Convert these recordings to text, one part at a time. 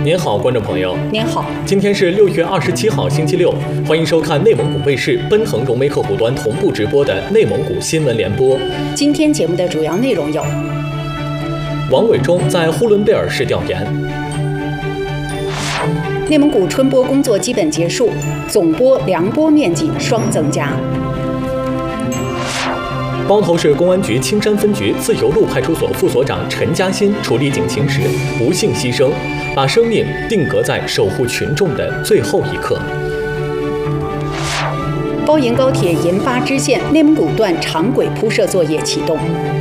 您好，观众朋友。 您好， 今天是6月27号，星期六，欢迎收看内蒙古卫视奔腾融媒客户端同步直播的内蒙古新闻联播。 今天节目的主要内容有： 王伟忠在呼伦贝尔市调研； 内蒙古春播工作基本结束，总播、粮播面积双增加；包头市公安局青山分局自由路派出所副所长陈嘉欣处理警情时不幸牺牲，把生命定格在守护群众的最后一刻。 包银高铁银巴支线内蒙古段长轨铺设作业启动。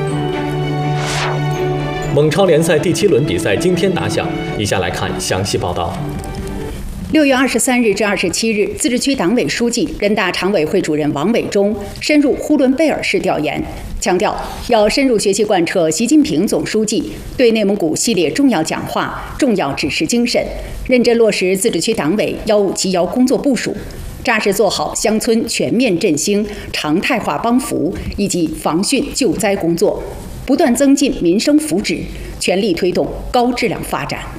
蒙超联赛第7轮比赛今天打响，以下来看详细报道。 6月23日至27日，自治区党委书记、人大常委会主任王伟忠深入呼伦贝尔市调研，强调要深入学习贯彻习近平总书记对内蒙古系列重要讲话、重要指示精神，认真落实自治区党委157工作部署，扎实做好乡村全面振兴、常态化帮扶以及防汛救灾工作，不断增进民生福祉，全力推动高质量发展。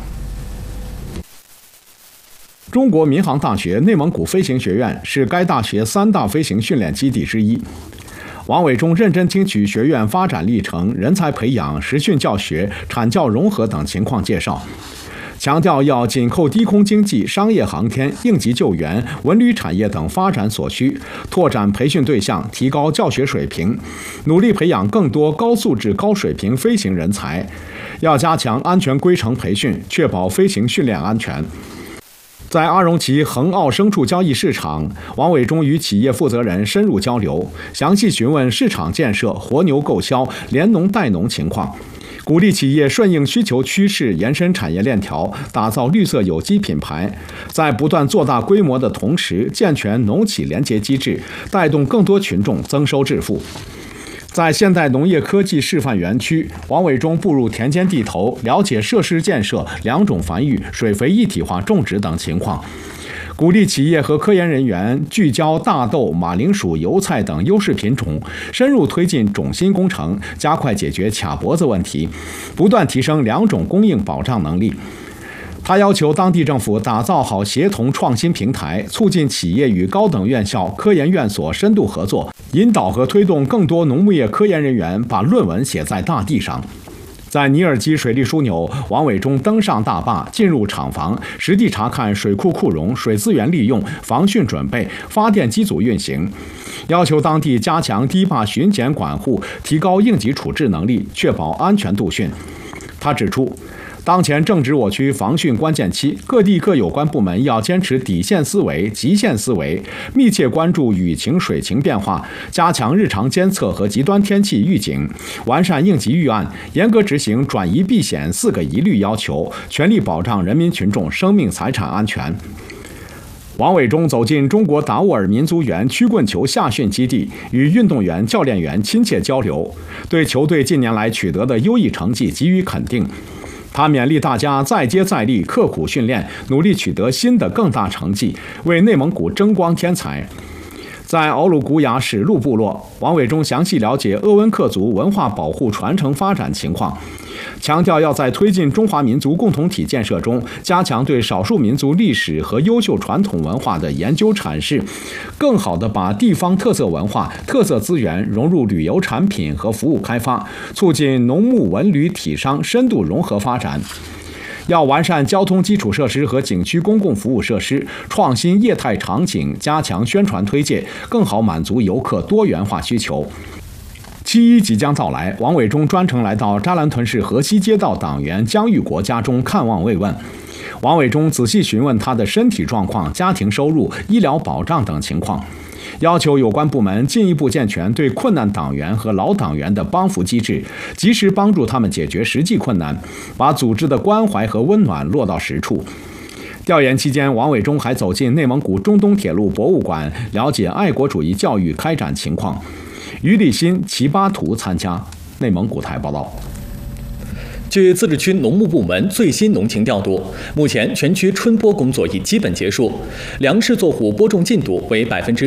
中国民航大学内蒙古飞行学院是该大学3大飞行训练基地之一。王伟忠认真听取学院发展历程、人才培养、实训教学、产教融合等情况介绍，强调要紧扣低空经济、商业航天、应急救援、文旅产业等发展所需，拓展培训对象，提高教学水平，努力培养更多高素质、高水平飞行人才。要加强安全规程培训，确保飞行训练安全。在阿荣旗恒奥牲畜交易市场，王伟忠与企业负责人深入交流，详细询问市场建设、活牛购销、联农带农情况，鼓励企业顺应需求趋势，延伸产业链条，打造绿色有机品牌。在不断做大规模的同时，健全农企联结机制，带动更多群众增收致富。在现代农业科技示范园区，王伟忠步入田间地头，了解设施建设、良种繁育、水肥一体化种植等情况，鼓励企业和科研人员聚焦大豆、马铃薯、油菜等优势品种，深入推进种心工程，加快解决卡脖子问题，不断提升良种供应保障能力。他要求当地政府打造好协同创新平台，促进企业与高等院校、科研院所深度合作，引导和推动更多农牧业科研人员把论文写在大地上。在尼尔基水利枢纽，王伟忠登上大坝，进入厂房，实地查看水库库容、水资源利用、防汛准备、发电机组运行，要求当地加强堤坝巡检管护，提高应急处置能力，确保安全度汛。他指出，当前正值我区防汛关键期，各地各有关部门要坚持底线思维、极限思维，密切关注雨情、水情变化，加强日常监测和极端天气预警，完善应急预案，严格执行转移避险4个一律要求，全力保障人民群众生命财产安全。王伟忠走进中国达斡尔民族园曲棍球夏训基地，与运动员、教练员亲切交流，对球队近年来取得的优异成绩给予肯定。他勉励大家再接再厉，刻苦训练，努力取得新的更大成绩，为内蒙古争光添彩。在敖鲁古雅史路部落，王伟忠详细了解鄂温克族文化保护传承发展情况，强调要在推进中华民族共同体建设中，加强对少数民族历史和优秀传统文化的研究阐释，更好地把地方特色文化、特色资源融入旅游产品和服务开发，促进农牧文旅体商深度融合发展。要完善交通基础设施和景区公共服务设施，创新业态场景，加强宣传推介，更好满足游客多元化需求。7.1即将到来，王伟忠专程来到扎兰屯市河西街道党员姜玉国家中看望慰问。王伟忠仔细询问他的身体状况、家庭收入、医疗保障等情况，要求有关部门进一步健全对困难党员和老党员的帮扶机制，及时帮助他们解决实际困难，把组织的关怀和温暖落到实处。调研期间，王伟忠还走进内蒙古中东铁路博物馆，了解爱国主义教育开展情况。于立新、齐巴图参加。内蒙古台报道。 据自治区农牧部门最新农情调度，目前全区春播工作已基本结束，粮食作物播种进度为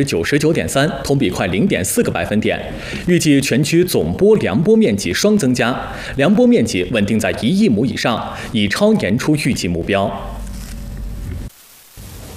99.3%，同比快0.4个百分点。预计全区总播粮播面积双增加，粮播面积稳定在1亿亩以上，已超年初预计目标。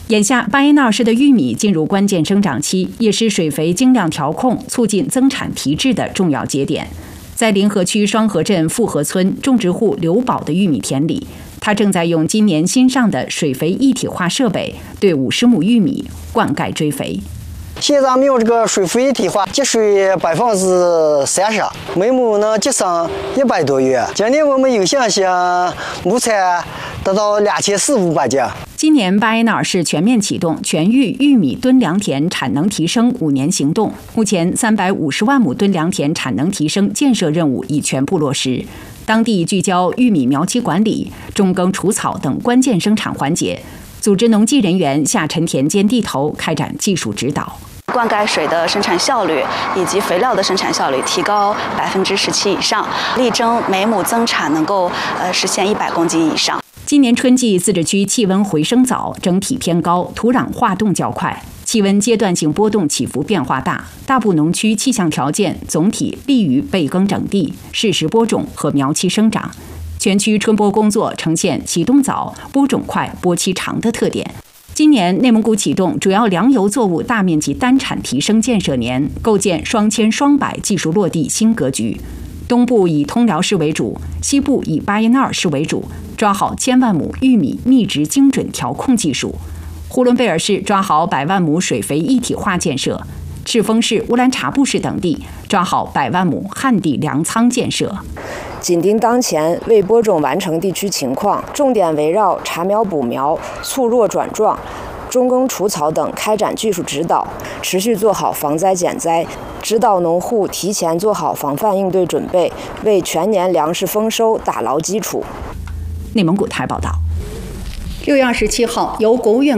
眼下巴彦淖尔市的玉米进入关键生长期，也是水肥精量调控、促进增产提质的重要节点。在临河区双河镇富河村种植户刘宝的玉米田里，他正在用今年新上的水肥一体化设备对50亩玉米灌溉追肥。 现在我们用这个水肥一体化，节水30%，每亩能节省100多元。今年我们有信心亩产达到2400-500斤。 今年巴彦淖尔市全面启动全域玉米吨良田产能提升5年行动，目前350万亩吨良田产能提升建设任务已全部落实。当地聚焦玉米苗期管理、种耕除草等关键生产环节，组织农技人员下沉田间地头开展技术指导。 灌溉水的生产效率以及肥料的生产效率提高17%以上，力争每亩增产能够实现100公斤以上。 今年春季自治区气温回升早，整体偏高，土壤化冻较快，气温阶段性波动起伏变化大，大部农区气象条件总体利于备耕整地、适时播种和苗期生长。全区春播工作呈现启动早、播种快、播期长的特点。今年内蒙古启动主要粮油作物大面积单产提升建设年，构建双千双百技术落地新格局。东部以通辽市为主，西部以巴彦淖尔市为主，抓好1000万亩玉米密植精准调控技术；呼伦贝尔市抓好100万亩水肥一体化建设；赤峰市、乌兰察布市等地抓好100万亩旱地粮仓建设。 紧盯当前未播种完成地区情况，重点围绕查苗补苗、促弱转壮、种耕除草等开展技术指导，持续做好防灾减灾，指导农户提前做好防范应对准备，为全年粮食丰收打牢基础。 内蒙古台报道。 6月27号，由国务院